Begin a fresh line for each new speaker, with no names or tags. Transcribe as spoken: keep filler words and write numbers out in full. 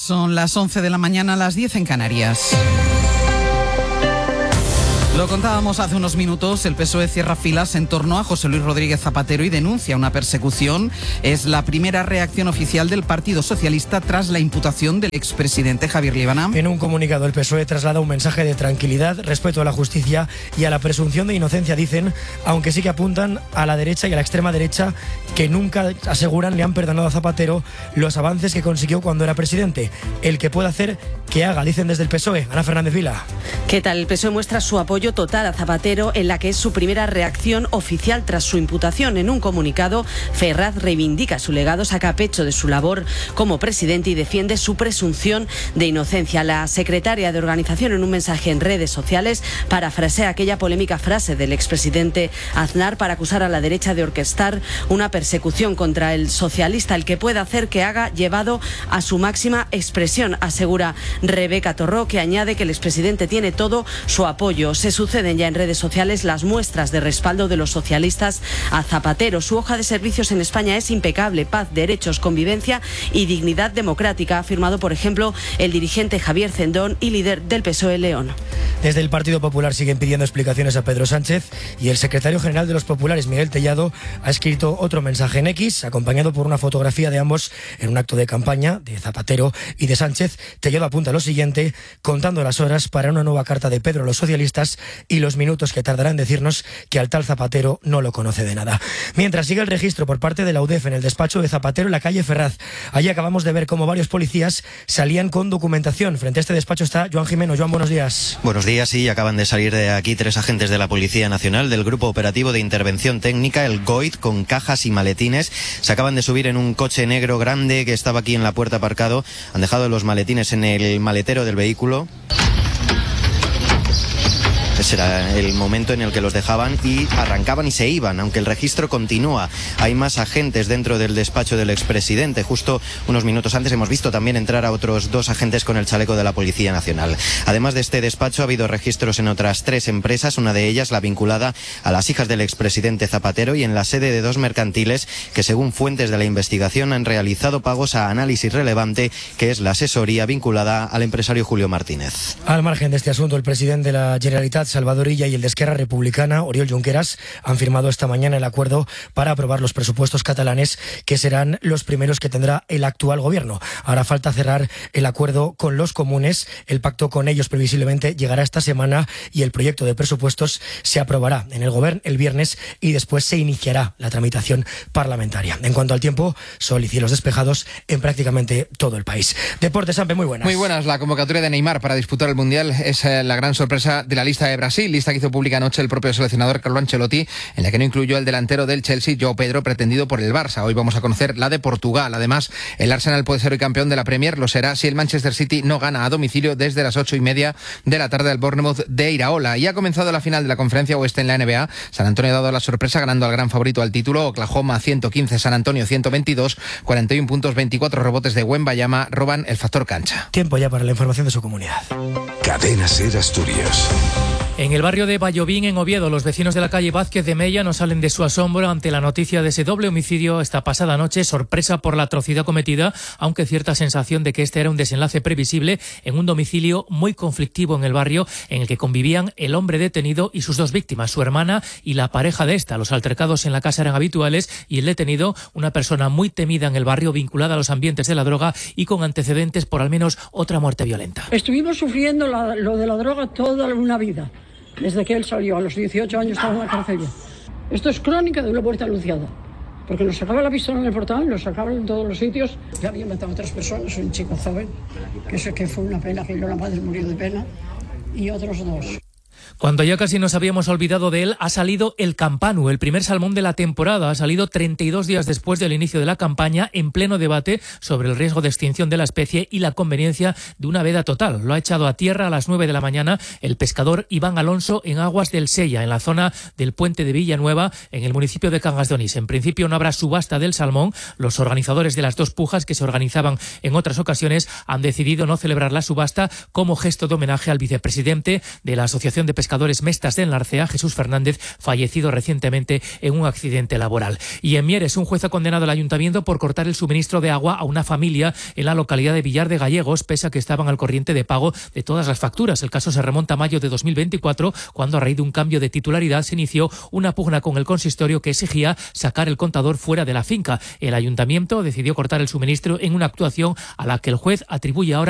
Son las once de la mañana, las diez en Canarias. Lo contábamos hace unos minutos, el P S O E cierra filas en torno a José Luis Rodríguez Zapatero y denuncia una persecución. Es la primera reacción oficial del Partido Socialista tras la imputación del expresidente Javier Líbana.
En un comunicado, el P S O E traslada un mensaje de tranquilidad, respeto a la justicia y a la presunción de inocencia, dicen, aunque sí que apuntan a la derecha y a la extrema derecha, que nunca, aseguran, le han perdonado a Zapatero los avances que consiguió cuando era presidente. El que pueda hacer, que haga, dicen desde el P S O E. Ana Fernández Vila.
¿Qué tal? El P S O E muestra su apoyo total a Zapatero en la que es su primera reacción oficial tras su imputación. En un comunicado, Ferraz reivindica su legado, saca pecho de su labor como presidente y defiende su presunción de inocencia. La secretaria de organización, en un mensaje en redes sociales, parafrasea aquella polémica frase del expresidente Aznar para acusar a la derecha de orquestar una persecución contra el socialista. El que pueda hacer, que haga, llevado a su máxima expresión, asegura Rebeca Torró, que añade que el expresidente tiene todo su apoyo. Se suceden ya en redes sociales las muestras de respaldo de los socialistas a Zapatero. Su hoja de servicios en España es impecable: paz, derechos, convivencia y dignidad democrática, ha afirmado, por ejemplo, el dirigente Javier Cendón y líder del P S O E León.
Desde el Partido Popular siguen pidiendo explicaciones a Pedro Sánchez y el secretario general de los populares, Miguel Tellado, ha escrito otro mensaje en X, acompañado por una fotografía de ambos en un acto de campaña de Zapatero y de Sánchez. Tellado apunta lo siguiente, contando las horas para una nueva carta de Pedro a los socialistas y los minutos que tardará en decirnos que al tal Zapatero no lo conoce de nada. Mientras sigue el registro por parte de la U D E F en el despacho de Zapatero en la calle Ferraz. Allí acabamos de ver cómo varios policías salían con documentación. Frente a este despacho está Joan Jimeno. Joan, buenos días.
Buenos días, sí, acaban de salir de aquí tres agentes de la Policía Nacional del Grupo Operativo de Intervención Técnica, el G O I T, con cajas y maletines. Se acaban de subir en un coche negro grande que estaba aquí en la puerta aparcado. Han dejado los maletines en el maletero del vehículo. Ese era el momento en el que los dejaban y arrancaban y se iban, aunque el registro continúa. Hay más agentes dentro del despacho del expresidente. Justo unos minutos antes hemos visto también entrar a otros dos agentes con el chaleco de la Policía Nacional. Además de este despacho, ha habido registros en otras tres empresas, una de ellas la vinculada a las hijas del expresidente Zapatero, y en la sede de dos mercantiles que, según fuentes de la investigación, han realizado pagos a Análisis Relevante, que es la asesoría vinculada al empresario Julio Martínez.
Al margen de este asunto, el presidente de la Generalitat, Salvador Illa, y el de Esquerra Republicana, Oriol Junqueras, han firmado esta mañana el acuerdo para aprobar los presupuestos catalanes, que serán los primeros que tendrá el actual gobierno. Ahora falta cerrar el acuerdo con los comunes. El pacto con ellos previsiblemente llegará esta semana y el proyecto de presupuestos se aprobará en el Gobierno el viernes y después se iniciará la tramitación parlamentaria. En cuanto al tiempo, sol y cielos despejados en prácticamente todo el país. Deportes, Sampe, muy buenas.
Muy buenas. La convocatoria de Neymar para disputar el Mundial es eh, la gran sorpresa de la lista de Brasil, lista que hizo pública anoche el propio seleccionador Carlo Ancelotti, en la que no incluyó el delantero del Chelsea, João Pedro, pretendido por el Barça. Hoy vamos a conocer la de Portugal. Además, el Arsenal puede ser hoy campeón de la Premier, lo será si el Manchester City no gana a domicilio desde las ocho y media de la tarde al Bournemouth de Iraola. Y ha comenzado la final de la Conferencia Oeste en la N B A. San Antonio ha dado la sorpresa ganando al gran favorito al título, Oklahoma ciento quince, San Antonio ciento veintidós, cuarenta y uno puntos, veinticuatro rebotes de Wembanyama roban el factor cancha.
Tiempo ya para la información de su comunidad.
Cadena SER Asturias.
En el barrio de Vallovín, en Oviedo, los vecinos de la calle Vázquez de Mella no salen de su asombro ante la noticia de ese doble homicidio esta pasada noche, sorpresa por la atrocidad cometida, aunque cierta sensación de que este era un desenlace previsible en un domicilio muy conflictivo en el barrio, en el que convivían el hombre detenido y sus dos víctimas, su hermana y la pareja de esta. Los altercados en la casa eran habituales y el detenido, una persona muy temida en el barrio, vinculada a los ambientes de la droga y con antecedentes por al menos otra muerte violenta.
Estuvimos sufriendo la, lo de la droga toda una vida. Desde que él salió, a los dieciocho años estaba en la cárcel ya. Esto es crónica de una puerta anunciada. Porque nos sacaba la pistola en el portal, nos sacaban en todos los sitios. Ya había matado a otras personas, un chico joven, que eso que fue una pena, que la madre murió de pena, y otros dos.
Cuando ya casi nos habíamos olvidado de él, ha salido el Campanu, el primer salmón de la temporada. Ha salido treinta y dos días después del inicio de la campaña, en pleno debate sobre el riesgo de extinción de la especie y la conveniencia de una veda total. Lo ha echado a tierra a las nueve de la mañana el pescador Iván Alonso en aguas del Sella, en la zona del puente de Villanueva, en el municipio de Cangas de Onís. En principio no habrá subasta del salmón. Los organizadores de las dos pujas, que se organizaban en otras ocasiones, han decidido no celebrar la subasta como gesto de homenaje al vicepresidente de la Asociación de de Pescadores Mestas de Enlarcea, Jesús Fernández, fallecido recientemente en un accidente laboral. Y en Mieres, un juez ha condenado al ayuntamiento por cortar el suministro de agua a una familia en la localidad de Villar de Gallegos, pese a que estaban al corriente de pago de todas las facturas. El caso se remonta a mayo de dos mil veinticuatro, cuando a raíz de un cambio de titularidad se inició una pugna con el consistorio que exigía sacar el contador fuera de la finca. El ayuntamiento decidió cortar el suministro en una actuación a la que el juez atribuye ahora